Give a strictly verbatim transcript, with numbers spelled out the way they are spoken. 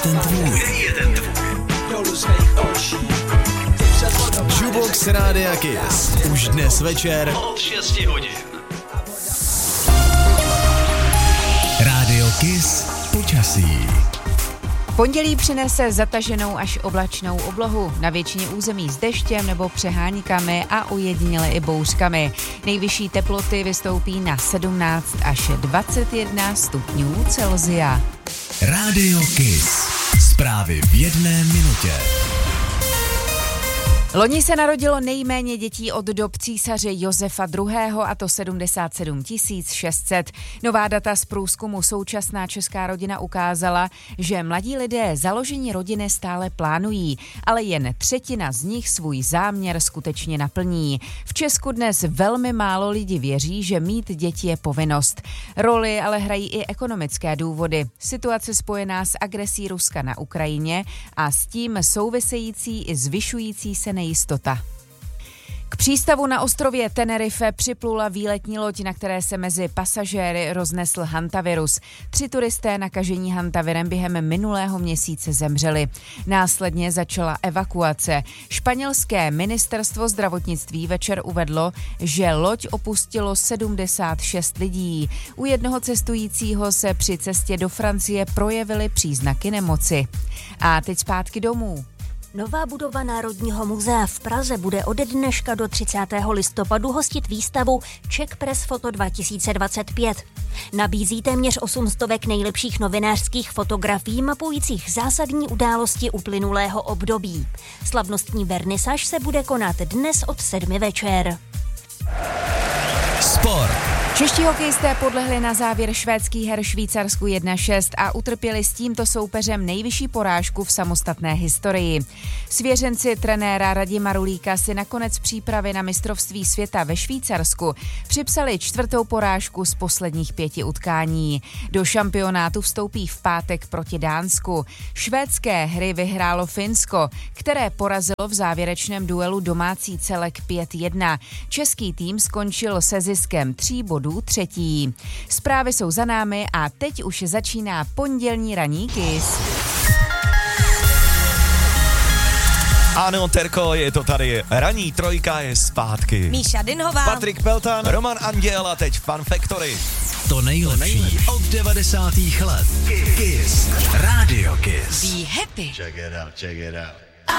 ten tvůj? Který je ten tvůj? Jukebox Rádia Kiss. Už dnes večer Od šesti hodin. Rádio Kiss počasí. Pondělí přinese zataženou až oblačnou oblohu, na většině území s deštěm nebo přeháníkami a ojediněle i bouřkami. Nejvyšší teploty vystoupí na sedmnáct až dvacet jedna stupňů Celsia. Rádio Kiss. Zprávy v jedné minutě. Loni se narodilo nejméně dětí od dob císaře Josefa druhého., a to sedmdesát sedm tisíc šest set. Nová data z průzkumu Současná česká rodina ukázala, že mladí lidé založení rodiny stále plánují, ale jen třetina z nich svůj záměr skutečně naplní. V Česku dnes velmi málo lidí věří, že mít děti je povinnost. Roli ale hrají i ekonomické důvody. Situace spojená s agresí Ruska na Ukrajině a s tím související i zvyšující se nejistota. K přístavu na ostrově Tenerife připlula výletní loď, na které se mezi pasažéry roznesl hantavirus. Tři turisté nakažení hantavirem během minulého měsíce zemřeli. Následně začala evakuace. Španělské ministerstvo zdravotnictví večer uvedlo, že loď opustilo sedmdesát šest lidí. U jednoho cestujícího se při cestě do Francie projevily příznaky nemoci. A teď zpátky domů. Nová budova Národního muzea v Praze bude ode dneška do třicátého listopadu hostit výstavu Czech Press Photo dva tisíce dvacet pět. Nabízí téměř osm stovek nejlepších novinářských fotografií mapujících zásadní události uplynulého období. Slavnostní vernisaž se bude konat dnes od sedmi večer. Sport. Čeští hokejisté podlehli na závěr švédských her Švýcarsku jedna šest a utrpěli s tímto soupeřem nejvyšší porážku v samostatné historii. Svěřenci trenéra Radima Rulíka si nakonec přípravy na mistrovství světa ve Švýcarsku připsali čtvrtou porážku z posledních pěti utkání. Do šampionátu vstoupí v pátek proti Dánsku. Švédské hry vyhrálo Finsko, které porazilo v závěrečném duelu domácí celek pět jedna. Český tým skončil se ziskem tří bodů třetí. Zprávy jsou za námi a teď už začíná pondělní ranní Kiss. Ano, Terko, je to tady. Ranní trojka je zpátky. Míša Dinhová, Patrik Peltan, Roman Anděl a teď Fun Factory. To nejlepší od devadesátých let. Kiss. Rádio Kiss. Be happy. Check it out, check it out.